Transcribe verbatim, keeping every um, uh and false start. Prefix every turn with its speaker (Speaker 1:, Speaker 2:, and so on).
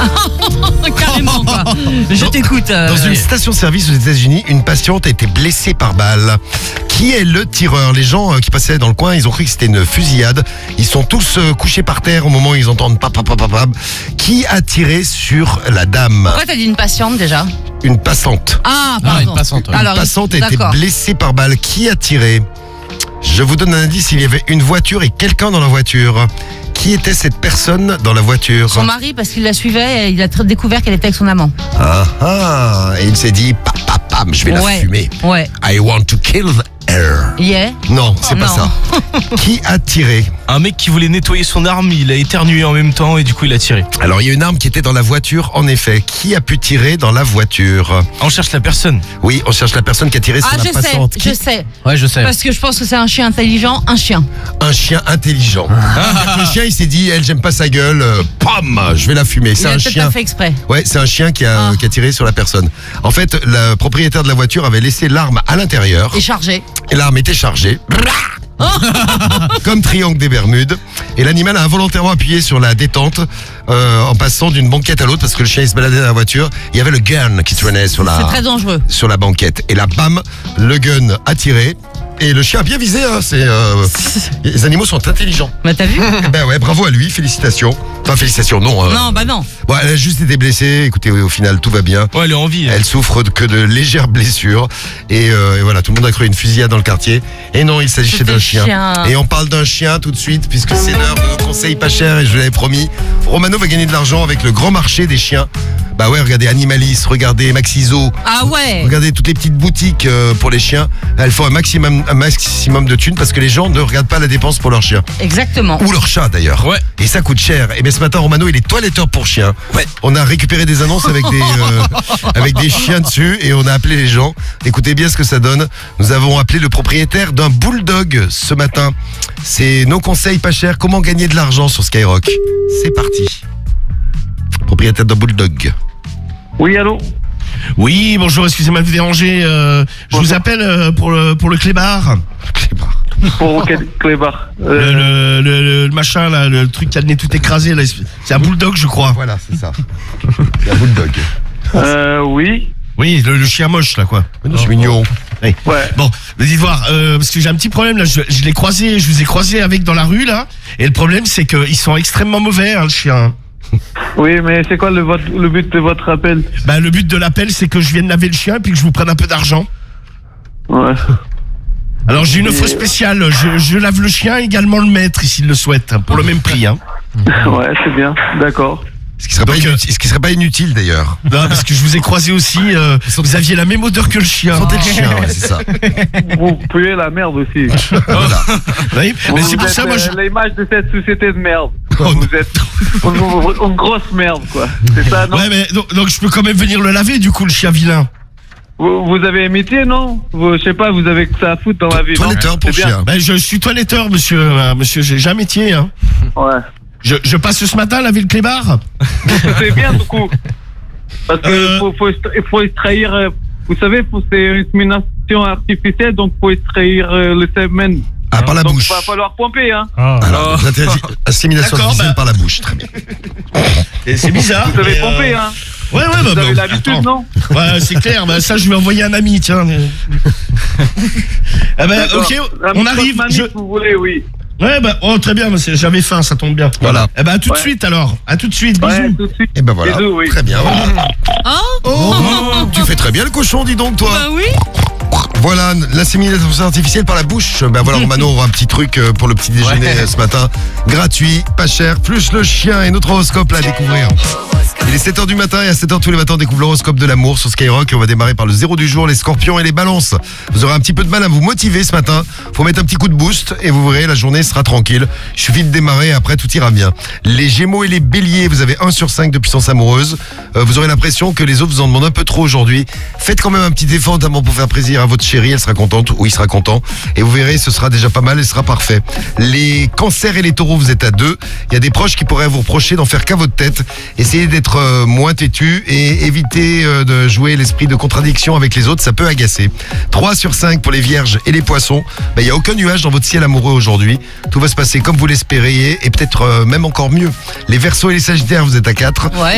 Speaker 1: Carrément, quoi. Je
Speaker 2: Dans-
Speaker 1: t'écoute. euh,
Speaker 2: Dans une station-service aux États-Unis, une patiente a été blessée par balle. Qui est le tireur? Les gens euh, qui passaient dans le coin, ils ont cru que c'était une fusillade. Ils sont tous euh, couchés par terre au moment où ils entendent pap, pap, pap, pap, pap. Qui a tiré sur la dame?
Speaker 1: Pourquoi t'as dit une patiente déjà?
Speaker 2: Une passante.
Speaker 1: Ah,
Speaker 3: Ah,
Speaker 1: pardon.
Speaker 3: une passante. ouais.
Speaker 1: Alors,
Speaker 2: Une passante a été
Speaker 1: d'accord.
Speaker 2: blessée par balle. Qui a tiré? Je vous donne un indice, il y avait une voiture et quelqu'un dans la voiture. Qui était cette personne dans la voiture?
Speaker 1: Son mari, parce qu'il la suivait, et il a tr- découvert qu'elle était avec son amant.
Speaker 2: Ah ah. Et il s'est dit, pam, pam, pam, je vais la
Speaker 1: Ouais.
Speaker 2: fumer.
Speaker 1: Ouais.
Speaker 2: I want to kill her.
Speaker 1: Yeah.
Speaker 2: Non, c'est pas
Speaker 1: Non.
Speaker 2: ça. Qui a tiré?
Speaker 3: Un mec qui voulait nettoyer son arme, il a éternué en même temps et du coup il a tiré.
Speaker 2: Alors, il y a une arme qui était dans la voiture, en effet. Qui a pu tirer dans la voiture?
Speaker 3: On cherche la personne.
Speaker 2: Oui, on cherche la personne qui a tiré sur
Speaker 1: Ah,
Speaker 2: la
Speaker 1: je sais,
Speaker 2: passante. Qui?
Speaker 1: je sais.
Speaker 3: Ouais, je sais.
Speaker 1: Parce que je pense que c'est un chien intelligent, un chien.
Speaker 2: Un chien intelligent. Le chien, il s'est dit, elle, j'aime pas sa gueule. euh, Pam, je vais la fumer.
Speaker 1: Il
Speaker 2: C'est
Speaker 1: a
Speaker 2: un
Speaker 1: peut-être
Speaker 2: chien.
Speaker 1: pas fait exprès.
Speaker 2: Ouais, c'est un chien qui a,
Speaker 1: Ah.
Speaker 2: qui a tiré sur la personne. En fait, le propriétaire de la voiture avait laissé l'arme à l'intérieur.
Speaker 1: Et chargé.
Speaker 2: Et l'arme était chargée. Comme triangle des Bermudes. Et l'animal a involontairement appuyé sur la détente euh, en passant d'une banquette à l'autre parce que le chien il se baladait dans la voiture. Il y avait le gun qui traînait sur
Speaker 1: C'est
Speaker 2: la,
Speaker 1: très dangereux.
Speaker 2: sur la banquette. Et là, bam, le gun a tiré. Et le chien a bien visé. Hein, c'est, euh, les animaux sont intelligents.
Speaker 1: Bah, t'as vu?
Speaker 2: Eh ben ouais, bravo à lui, félicitations. Enfin, félicitations, non. euh,
Speaker 1: Non, bah non.
Speaker 2: Bon, elle a juste été blessée. Écoutez, au final, tout va bien.
Speaker 3: Ouais, elle est en vie.
Speaker 2: Elle souffre de- que de légères blessures. Et, euh, et voilà, tout le monde a cru une fusillade dans le quartier. Et non, il s'agissait
Speaker 1: C'était
Speaker 2: d'un
Speaker 1: le
Speaker 2: chien.
Speaker 1: chien.
Speaker 2: Et on parle d'un chien tout de suite, puisque c'est l'heure de nos conseils pas chers. Et je vous l'avais promis, Romano va gagner de l'argent avec le grand marché des chiens. Bah ouais, regardez Animalis, regardez Maxiso.
Speaker 1: Ah ouais.
Speaker 2: Regardez toutes les petites boutiques euh, pour les chiens. Elles font un maximum, un maximum de thunes parce que les gens ne regardent pas la dépense pour leur chien.
Speaker 1: Exactement.
Speaker 2: Ou leur chat d'ailleurs.
Speaker 3: Ouais.
Speaker 2: Et ça coûte cher. Et bien ce matin, Romano, il est toiletteur pour chiens.
Speaker 3: Ouais.
Speaker 2: On a récupéré des annonces avec des, euh, avec des chiens dessus et on a appelé les gens. Écoutez bien ce que ça donne. Nous avons appelé le propriétaire d'un bulldog ce matin. C'est nos conseils pas chers. Comment gagner de l'argent sur Skyrock? C'est parti. Propriétaire d'un bulldog.
Speaker 4: Oui, allô?
Speaker 5: Oui, bonjour, excusez-moi de vous déranger. euh, je vous appelle euh, pour le pour le clébard.
Speaker 4: Pour quel clébard?
Speaker 5: Le,
Speaker 4: Euh,
Speaker 5: le, le- le machin là, le truc qui a le nez tout écrasé là. C'est un bulldog, je crois.
Speaker 2: Voilà, c'est ça. C'est un bulldog.
Speaker 4: euh, oui.
Speaker 5: Oui, le, le chien moche là quoi.
Speaker 2: Oh, c'est mignon.
Speaker 5: Oui.
Speaker 4: Ouais.
Speaker 5: Bon, vas-y voir, euh, parce que j'ai un petit problème là. Je, je l'ai croisé, je vous ai croisé avec dans la rue là. Et le problème c'est qu'ils sont extrêmement mauvais, hein, le chien.
Speaker 4: Oui, mais c'est quoi le, votre- le but de votre appel?
Speaker 5: Bah le but de l'appel c'est que je vienne laver le chien et puis que je vous prenne un peu d'argent.
Speaker 4: Ouais.
Speaker 5: Alors j'ai une offre spéciale. Je, je lave le chien également le maître s'il le souhaite, hein, pour le même prix. Hein.
Speaker 4: Ouais, c'est bien. D'accord.
Speaker 2: Ce qui serait, pas,
Speaker 5: Donc, euh,
Speaker 2: inutile, ce qui serait pas inutile d'ailleurs.
Speaker 5: Non, parce que je vous ai croisé aussi. euh, vous aviez la même odeur que le chien.
Speaker 2: Sentez le chien, ouais, c'est ça.
Speaker 4: Vous puez la merde aussi.
Speaker 2: Voilà.
Speaker 5: Oui, mais
Speaker 4: Vous
Speaker 5: c'est pour
Speaker 4: êtes,
Speaker 5: ça, moi, je...
Speaker 4: euh, l'image de cette société de merde.
Speaker 5: Oh,
Speaker 4: Vous êtes une, une grosse merde, quoi. C'est ça, non?
Speaker 5: Ouais, mais donc, donc je peux quand même venir le laver, du coup, le chien vilain.
Speaker 4: Vous, vous avez un métier, non? Vous, je sais pas, vous avez que ça à foutre dans la vie, non?
Speaker 2: Toiletteur pour
Speaker 4: C'est bien.
Speaker 2: chien.
Speaker 5: Ben, je suis toiletteur, monsieur. euh, monsieur, j'ai jamais métier. Hein.
Speaker 4: Ouais.
Speaker 5: Je, je passe ce matin laver le clébard.
Speaker 4: C'est bien, du coup. Parce que
Speaker 5: Euh.
Speaker 4: faut, faut, extra- il faut extraire, euh, vous savez, faut- c'est une insémination artificielle, donc faut extraire euh, le sèmen.
Speaker 2: Ah, par la
Speaker 4: donc
Speaker 2: bouche.
Speaker 4: il va falloir pomper, hein.
Speaker 2: Alors, vous interdisez- assimilation
Speaker 5: D'accord,
Speaker 2: artificielle
Speaker 5: bah.
Speaker 2: par la bouche. Très bien.
Speaker 5: Et c'est bizarre.
Speaker 4: Vous avez
Speaker 5: mais,
Speaker 4: pompé,
Speaker 5: euh,
Speaker 4: hein.
Speaker 5: Ouais, ouais, bah,
Speaker 4: Vous
Speaker 5: bah,
Speaker 4: avez l'habitude,
Speaker 5: attends.
Speaker 4: non?
Speaker 5: Ouais, c'est clair. Bah, ça, je vais envoyer un ami, tiens. Ah ben,
Speaker 4: D'accord.
Speaker 5: ok,
Speaker 4: Un
Speaker 5: on
Speaker 4: petit
Speaker 5: arrive.
Speaker 4: manip,
Speaker 5: Je...
Speaker 4: vous voulez, oui.
Speaker 5: Ouais, bah, oh, très bien. c'est- J'avais faim, ça tombe bien.
Speaker 2: Voilà.
Speaker 5: Eh ben, à tout de
Speaker 4: Ouais.
Speaker 5: suite alors. À tout de suite.
Speaker 4: Ouais,
Speaker 5: Bisous.
Speaker 4: tout de suite.
Speaker 2: Et ben voilà.
Speaker 4: Bisous, oui.
Speaker 2: Très bien.
Speaker 1: Oh,
Speaker 2: Oh, tu fais très bien le cochon, dis donc, toi.
Speaker 1: bah oui.
Speaker 2: Voilà, l'assimilation artificielle par la bouche. Ben voilà, Romano aura un petit truc euh, pour le petit déjeuner
Speaker 3: Ouais.
Speaker 2: euh, ce matin. Gratuit, pas cher, plus le chien et notre horoscope là à découvrir. Il est sept heures du matin et à sept heures tous les matins on découvre l'horoscope de l'amour sur Skyrock et on va démarrer par le zéro du jour, les scorpions et les balances. Vous aurez un petit peu de mal à vous motiver ce matin. Faut mettre un petit coup de boost et vous verrez, la journée sera tranquille. Il suffit de démarrer et après tout ira bien. Les gémeaux et les béliers, vous avez un sur cinq de puissance amoureuse. Euh, vous aurez l'impression que les autres vous en demandent un peu trop aujourd'hui. Faites quand même un petit effort notamment pour faire plaisir à votre chérie, elle sera contente ou il sera content. Et vous verrez, ce sera déjà pas mal et ce sera parfait. Les cancers et les taureaux, vous êtes à deux. Il y a des proches qui pourraient vous reprocher d'en faire qu'à votre tête. Essayez d'être euh, moins têtu et évitez euh, de jouer l'esprit de contradiction avec les autres, ça peut agacer. trois sur cinq pour les vierges et les poissons. Ben, il n'y a aucun nuage dans votre ciel amoureux aujourd'hui. Tout va se passer comme vous l'espériez et peut-être euh, même encore mieux. Les verseaux et les sagittaires, vous êtes à quatre.
Speaker 1: Ouais.